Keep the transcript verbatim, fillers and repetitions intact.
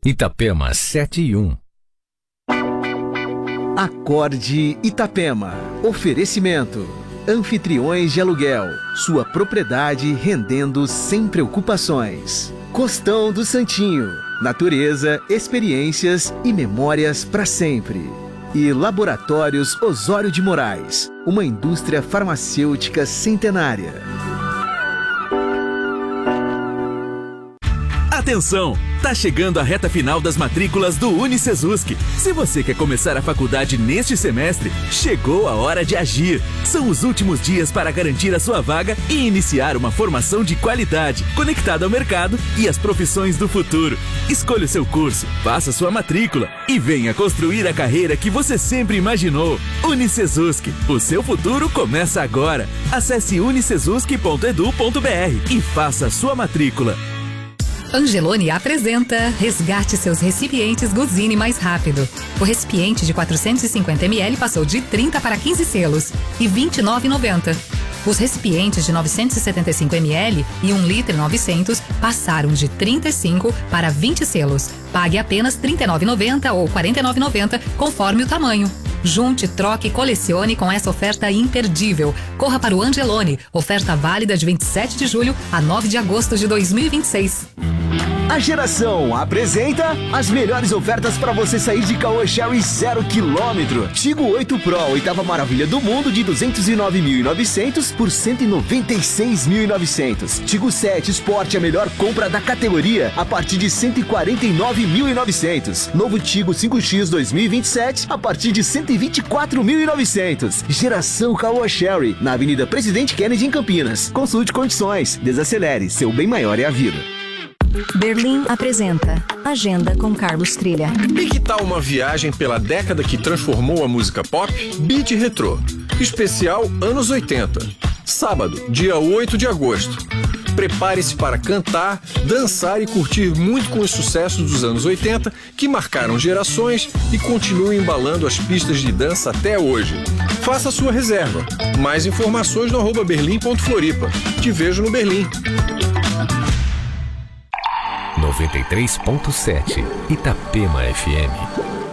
Itapema sete e um. Acorde Itapema. Oferecimento. Anfitriões de aluguel. Sua propriedade rendendo sem preocupações. Costão do Santinho. Natureza, experiências e memórias para sempre. E Laboratórios Osório de Moraes. Uma indústria farmacêutica centenária. Atenção! Tá chegando a reta final das matrículas do UniCesumSc. Se você quer começar a faculdade neste semestre, chegou a hora de agir. São os últimos dias para garantir a sua vaga e iniciar uma formação de qualidade, conectada ao mercado e às profissões do futuro. Escolha o seu curso, faça sua matrícula e venha construir a carreira que você sempre imaginou. UniCesumSc, o seu futuro começa agora. Acesse unicesumsc ponto edu ponto br e faça a sua matrícula. Angeloni apresenta Resgate seus recipientes Guzini mais rápido. O recipiente de quatrocentos e cinquenta mililitros passou de trinta para quinze selos e vinte e nove reais e noventa centavos. Os recipientes de novecentos e setenta e cinco mililitros e um litro e novecentos passaram de trinta e cinco para vinte selos. Pague apenas trinta e nove reais e noventa centavos ou quarenta e nove reais e noventa centavos conforme o tamanho. Junte, troque e colecione com essa oferta imperdível. Corra para o Angeloni. Oferta válida de vinte e sete de julho a nove de agosto de dois mil e vinte e seis. A Geração apresenta as melhores ofertas para você sair de Caoa Sherry zero quilômetro. Tigo oito Pro, oitava maravilha do mundo, de duzentos e nove mil e novecentos por cento e noventa e seis mil e novecentos. Tigo sete Sport, a melhor compra da categoria, a partir de cento e quarenta e nove mil e novecentos. Novo Tigo cinco X dois mil e vinte e sete, a partir de cento e vinte e quatro mil e novecentos. Geração Caoa Sherry, na Avenida Presidente Kennedy, em Campinas. Consulte condições. Desacelere, seu bem maior é a vida. Berlim apresenta Agenda com Carlos Trilha. E que tal uma viagem pela década que transformou a música pop? Beat Retrô. Especial anos oitenta. Sábado, dia oito de agosto. Prepare-se para cantar, dançar e curtir muito com os sucessos dos anos oitenta que marcaram gerações e continuam embalando as pistas de dança até hoje. Faça a sua reserva. Mais informações no arroba berlim ponto floripa. Te vejo no Berlim. noventa e três ponto sete Itapema F M.